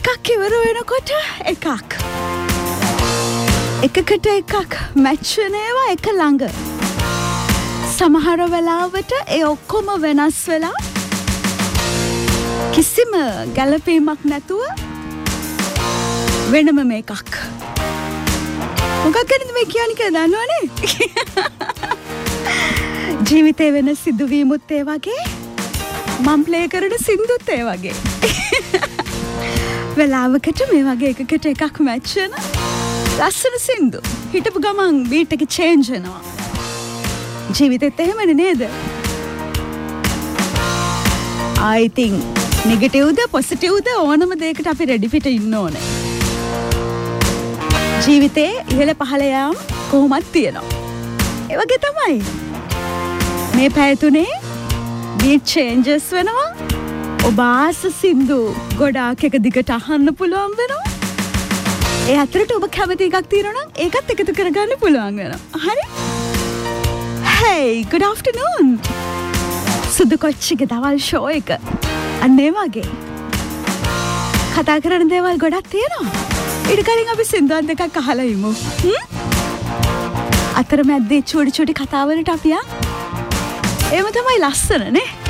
එකක් ඉවර වෙනකොට එකක්. එකකට එකක් මැච් වෙන ඒවා එක ළඟ. සමහර වෙලාවට ඒ ඔක්කොම වෙනස් වෙලා කිසිම ගැළපීමක් නැතුව වෙනම මේකක්. මොකක් ගැනද මේ කියන්නේ කියලා දන්නවනේ? ජීවිතේ වෙන සිදුවීමුත් ඒ වගේ මම ප්ලේ කරන සින්දුත් ඒ වගේ. වෙලාවකට මේ වගේ එකකට එකක් මැච් වෙන ලස්සන සින්දු. හිටපු ගමන් බීට් එක චේන්ජ් වෙනවා. ජීවිතෙත් එහෙමනේ නේද? I think නෙගටිව්ද පොසිටිව්ද ඕනම දෙයකට අපි රෙඩි පිට ඉන්න ඕනේ. ජීවිතේ ඉහළ පහළ යාම් කොහොමද තියෙනවා. ඒ වගේ තමයි. මේ පැය තුනේ බීට් චේන්ජස් වෙනවා. ඔබ ආස සින්දු ගොඩාක් එක දිගට අහන්න පුළුවන් වෙනවා. ඒ අතරට ඔබ කැමති එකක් තියෙනවා නම් ඒකත් එකතු කරගන්න පුළුවන් වෙනවා. හරි? Hey, good afternoon. සුදු කොච්චිගේ දවල් ෂෝ එක. අන්න ඒ වගේ. කතා කරන දේවල් ගොඩක් තියෙනවා. ඊට කලින් අපි සින්දුවක් දෙකක් අහලා ඉමු. අතරමැද්දේ චූටි චූටි කතාවලට අපි එහෙම තමයි ලස්සන නේ.